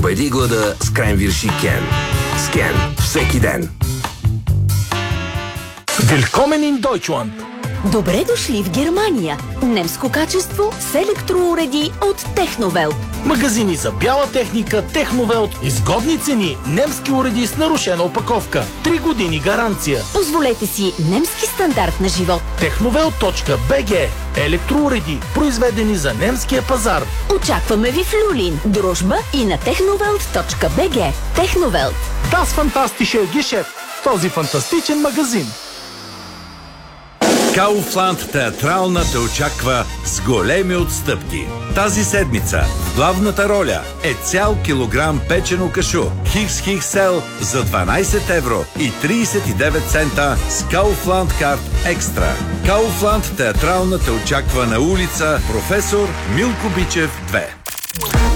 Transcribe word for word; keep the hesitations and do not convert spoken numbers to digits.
Победи глада с Кренвирши Кен. С Кен всеки ден. Willkommen in Deutschland! Добре дошли в Германия. Немско качество с електроуреди от Техновелт. Магазини за бяла техника Техновелт. Изгодни цени. Немски уреди с нарушена опаковка. Три години гаранция. Позволете си немски стандарт на живот. техновелт точка би джи. Електроуреди, произведени за немския пазар. Очакваме ви в Люлин, Дружба и на техновелт точка би джи. Техновелт. Das fantastische Geschäft. Този фантастичен магазин. Кауфланд театрална те очаква с големи отстъпки. Тази седмица в главната роля е цял килограм печено кашу Хикс Хиксел за дванайсет евро и трийсет и девет цента с Кауфланд карт екстра. Кауфланд театрална те очаква на улица Професор Милко Бичев две.